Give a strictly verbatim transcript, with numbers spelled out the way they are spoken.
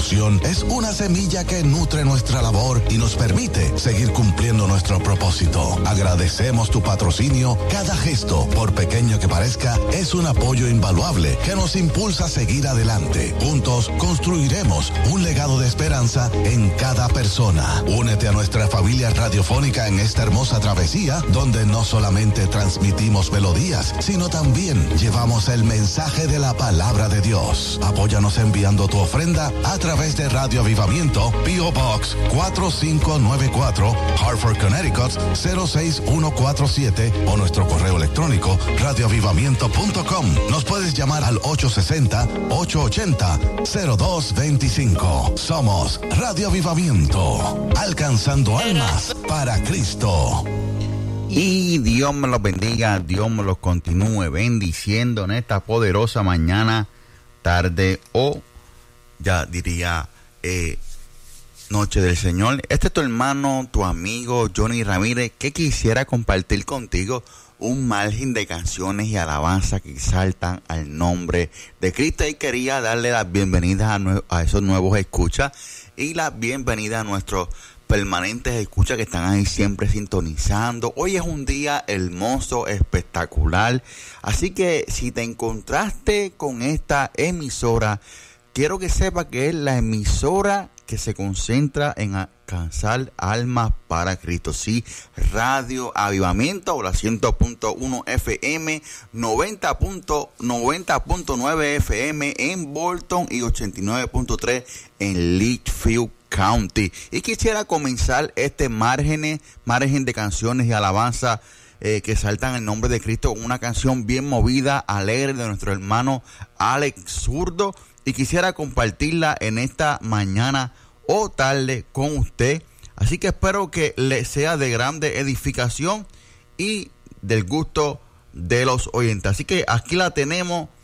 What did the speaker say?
construcción es una semilla que nutre nuestra labor y nos permite seguir cumpliendo nuestro propósito. Agradecemos tu patrocinio. Cada gesto, por pequeño que parezca, es un apoyo invaluable que nos impulsa a seguir adelante. Juntos construiremos un legado de esperanza en cada persona. Únete a nuestra familia radiofónica en esta hermosa travesía, donde no solamente transmitimos melodías, sino también llevamos el mensaje de la palabra de Dios. Apóyanos enviando tu ofrenda a través de Radio Avivamiento, P O Box cuatro cinco nueve cuatro, Hartford, Connecticut cero seis uno cuatro siete o nuestro correo electrónico radioavivamiento punto com. Nos puedes llamar al ocho seis cero, ocho ocho cero, cero dos dos cinco. Somos Radio Avivamiento, alcanzando almas para Cristo. Y Dios me los bendiga, Dios me los continúe bendiciendo en esta poderosa mañana, tarde o ya diría eh, noche del Señor. Este es tu hermano, tu amigo Johnny Ramírez, que quisiera compartir contigo un margen de canciones y alabanzas que exaltan al nombre de Cristo. Y quería darle las bienvenidas a, nue- a esos nuevos escuchas y las bienvenidas a nuestros permanentes escuchas que están ahí siempre sintonizando. Hoy es un día hermoso, espectacular. Así que si te encontraste con esta emisora, quiero que sepas que es la emisora que se concentra en alcanzar almas para Cristo. Sí, Radio Avivamiento, la cien punto uno F M, noventa punto nueve F M en Bolton y ochenta y nueve punto tres en Litchfield County. Y quisiera comenzar este margen, margen de canciones y alabanza eh, que saltan el nombre de Cristo con una canción bien movida, alegre de nuestro hermano Alex Zurdo. Y quisiera compartirla en esta mañana o tarde con usted. Así que espero que le sea de grande edificación y del gusto de los oyentes. Así que aquí la tenemos